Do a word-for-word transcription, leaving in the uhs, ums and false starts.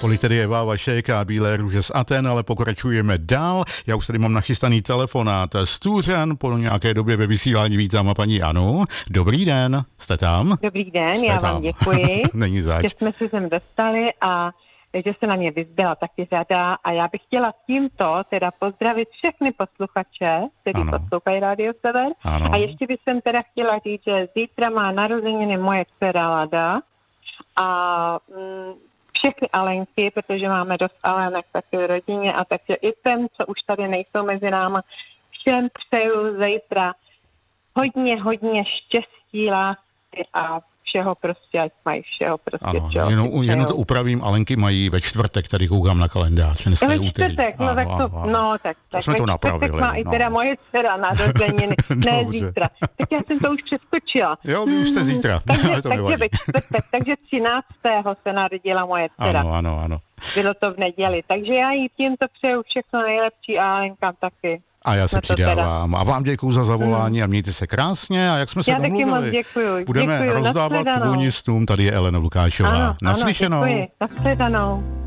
Tolik tedy Eva Vašek a Bílé růže z Aten, ale pokračujeme dál. Já už tady mám nachystaný telefonát z Tůřan, po nějaké době ve vysílání vítám a paní Anu. Dobrý den, jste tam? Dobrý den, jste já tam. vám děkuji, Není zač. že jsme se sem dostali a že se na mě vyzbyla taky řada a já bych chtěla tímto teda pozdravit všechny posluchače, kteří Ano. poslouchají Rádio Sever. Ano. A ještě bych jsem teda chtěla říct, že zítra má narozeniny moje dcera Lada a mm, všechny Alenky, protože máme dost Alenek taky v rodině a takže i těm, co už tady nejsou mezi náma, všem přeju zítra hodně, hodně štěstí, lásky a všeho prostě, ať mají všeho prostě. Ano, čeho jenom, si jenom to přejou. upravím, Alenky mají ve čtvrtek, tady koukám na kalendář, dneska No, je ve úterý. čtvrtek, no, Ano, tak to, ano, ano. no, tak, tak jsme ve to čtvrtek napravili, má i no. teda moje dcera narozeniny, ne Dobře. zítra. Tak já jsem to už přeskočila. Jo, vy už jste zítra, takže, ale to takže nevadí. ve čtvrtek, takže třináctého se narodila moje dcera. Ano, ano, ano. Bylo to v neděli, takže já jí tímto přeju všechno nejlepší a Alenkám taky. A já se Na to teda. přidávám. A vám děkuju za zavolání a mějte se krásně. A jak jsme se Já taky domluvili, moc děkuju. budeme Děkuju, rozdávat nashledanou. vůni stům. Tady je Elena Lukášová. Ano, Naslyšenou. ano, děkuji. Nashledanou.